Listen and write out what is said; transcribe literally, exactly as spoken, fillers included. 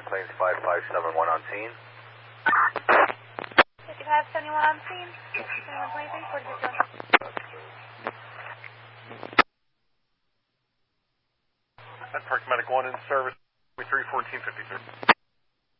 fifty-five, planes five five seven one on scene. fifty-five seventy-one on scene. seventy-one twenty-three, forty-six one. That Park Medic one in service, three fourteen fifty-three.